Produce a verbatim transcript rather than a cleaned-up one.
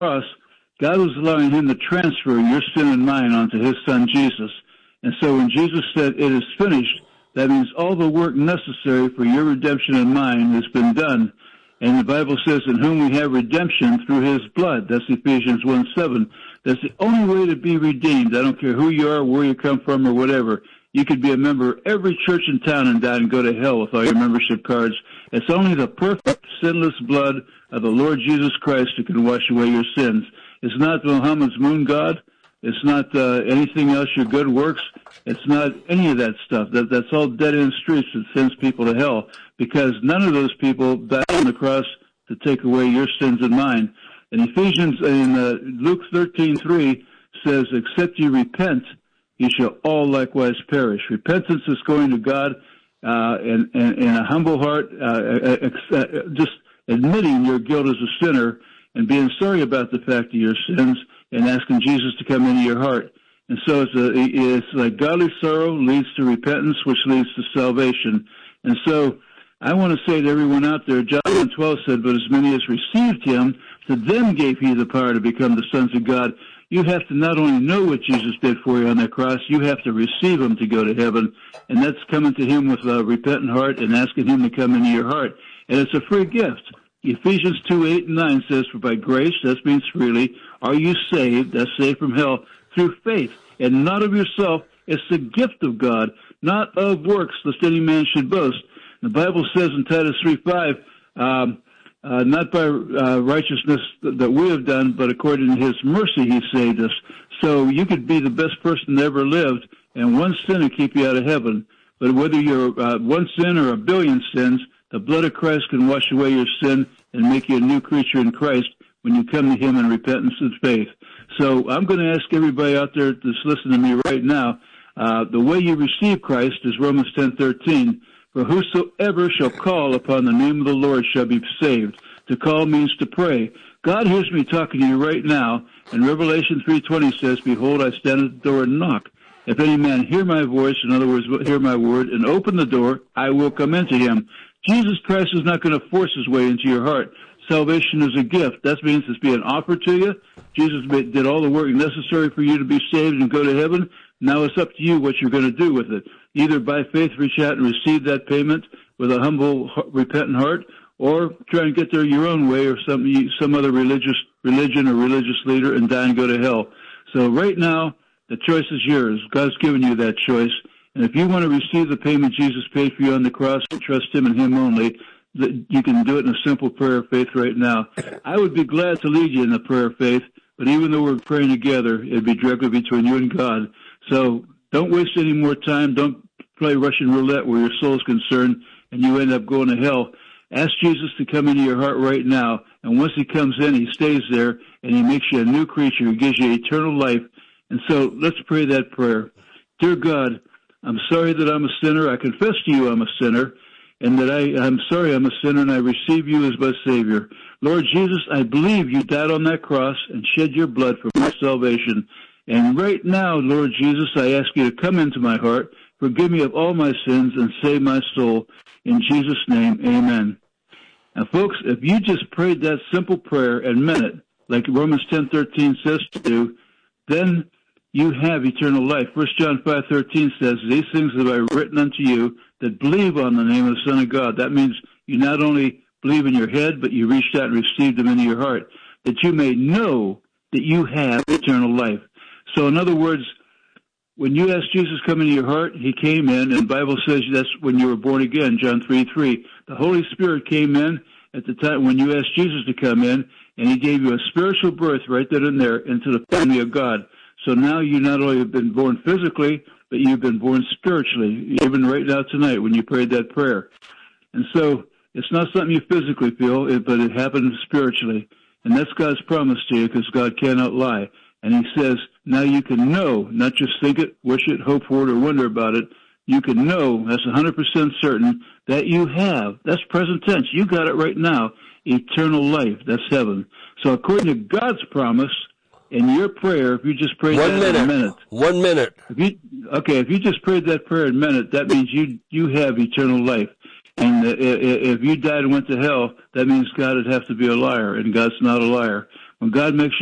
cross, God was allowing him to transfer your sin and mine onto his son Jesus. And so when Jesus said, "It is finished," that means all the work necessary for your redemption and mine has been done. And the Bible says, "In whom we have redemption through his blood." That's Ephesians one seven. That's the only way to be redeemed. I don't care who you are, where you come from, or whatever. You could be a member of every church in town and die and go to hell with all your membership cards. It's only the perfect, sinless blood of the Lord Jesus Christ who can wash away your sins. It's not Muhammad's moon god. It's not uh, anything else, your good works. It's not any of that stuff. That, that's all dead-end streets that sends people to hell, because none of those people died on the cross to take away your sins and mine. And Ephesians, in uh, Luke thirteen three says, "Except you repent, you shall all likewise perish." Repentance is going to God uh, in, in, in a humble heart, uh, uh, just admitting your guilt as a sinner and being sorry about the fact of your sins and asking Jesus to come into your heart. And so it's, a, it's like godly sorrow leads to repentance, which leads to salvation. And so I want to say to everyone out there, John one twelve said, "But as many as received him, to them gave he the power to become the sons of God." You have to not only know what Jesus did for you on that cross, you have to receive him to go to heaven. And that's coming to him with a repentant heart and asking him to come into your heart. And it's a free gift. Ephesians two eight and nine says, "For by grace," that means freely, "are you saved," that's saved from hell, "through faith, and not of yourself. It's the gift of God, not of works, lest any man should boast." The Bible says in Titus three five, um, uh, "Not by uh, righteousness that we have done, but according to his mercy he saved us." So you could be the best person that ever lived, and one sin will keep you out of heaven. But whether you're uh, one sin or a billion sins, the blood of Christ can wash away your sin and make you a new creature in Christ when you come to him in repentance and faith. So I'm going to ask everybody out there that's listening to me right now, uh, the way you receive Christ is Romans ten thirteen. "For whosoever shall call upon the name of the Lord shall be saved." To call means to pray. God hears me talking to you right now, and Revelation three twenty says, "Behold, I stand at the door and knock. If any man hear my voice," in other words, hear my word, "and open the door, I will come into him." Jesus Christ is not going to force his way into your heart. Salvation is a gift. That means it's being offered to you. Jesus did all the work necessary for you to be saved and go to heaven. Now it's up to you what you're going to do with it. Either by faith reach out and receive that payment with a humble, repentant heart, or try and get there your own way, or some some other religious religion or religious leader, and die and go to hell. So right now, the choice is yours. God's given you that choice. And if you want to receive the payment Jesus paid for you on the cross and trust him and him only, you can do it in a simple prayer of faith right now. I would be glad to lead you in the prayer of faith, but even though we're praying together, it'd be directly between you and God. So don't waste any more time. Don't play Russian roulette where your soul is concerned and you end up going to hell. Ask Jesus to come into your heart right now, and once he comes in, he stays there, and he makes you a new creature. He gives you eternal life. And so let's pray that prayer. Dear God, I'm sorry that I'm a sinner. I confess to you I'm a sinner, and that I, I'm sorry I'm a sinner, and I receive you as my Savior. Lord Jesus, I believe you died on that cross and shed your blood for my salvation. And right now, Lord Jesus, I ask you to come into my heart, forgive me of all my sins, and save my soul. In Jesus' name, amen. Now, folks, if you just prayed that simple prayer and meant it, like Romans ten thirteen says to do, then you have eternal life. First John five thirteen says, "These things have I written unto you that believe on the name of the Son of God." That means you not only believe in your head, but you reached out and received them into your heart, that you may know that you have eternal life. So in other words, when you asked Jesus to come into your heart, he came in, and the Bible says that's when you were born again, John three three. The Holy Spirit came in at the time when you asked Jesus to come in, and he gave you a spiritual birth right then and there into the family of God. So now you not only have been born physically, but you've been born spiritually, even right now tonight when you prayed that prayer. And so it's not something you physically feel, but it happened spiritually. And that's God's promise to you, because God cannot lie. And he says, now you can know, not just think it, wish it, hope for it, or wonder about it. You can know, that's one hundred percent certain, that you have, that's present tense, you got it right now, eternal life, that's heaven. So according to God's promise, in your prayer, if you just prayed One that minute. in a minute. One minute. If you, okay, if you just prayed that prayer in a minute, that means you, you have eternal life. And if you died and went to hell, that means God would have to be a liar, and God's not a liar. When God makes